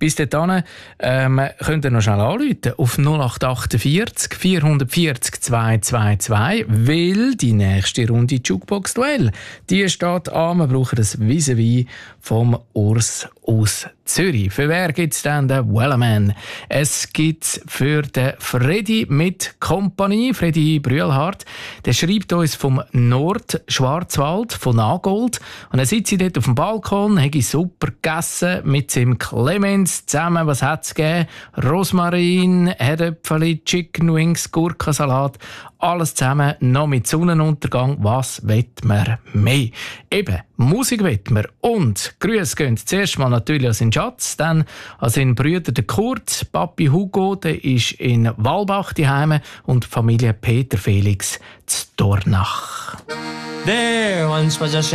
Bis dahin könnt ihr noch schnell anrufen auf 0848 440 222, weil die nächste Runde Jukebox-Duell, die steht an. Wir brauchen das Vis-à-vis vom Urs aus Zürich. Für wer gibt es dann den Wellerman? Es gibt für den Freddy mit Kompanie, Freddy Brühlhardt. Der schreibt uns vom Nordschwarzwald, von Nagold. Und er sitzt dort auf dem Balkon, hat super gegessen mit seinem Clemens zusammen. Was hat es gegeben? Rosmarin, Herdöpfeli, Chicken Wings, Gurkensalat. Alles zusammen, noch mit Sonnenuntergang. Was will man mehr? Eben, Musik will man. Und Grüße gehen zuerst mal natürlich an seinen Schatz, dann an seinen Brüder den Kurt, Papi Hugo, der ist in Walbach daheim und die Familie Peter Felix zu Dornach. There once was a